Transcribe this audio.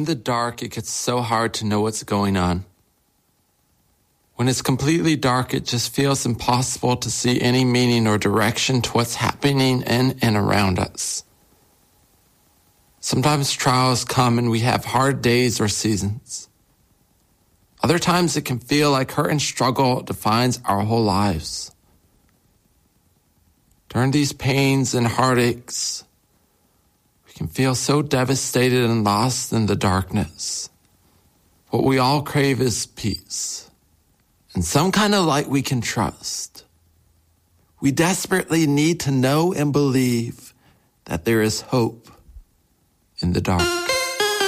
In the dark, it gets so hard to know what's going on. When it's completely dark, it just feels impossible to see any meaning or direction to what's happening in and around us. Sometimes trials come and we have hard days or seasons. Other times it can feel like hurt and struggle defines our whole lives. During these pains and heartaches, we can feel so devastated and lost in the darkness. What we all crave is peace and some kind of light we can trust. We desperately need to know and believe that there is hope in the dark.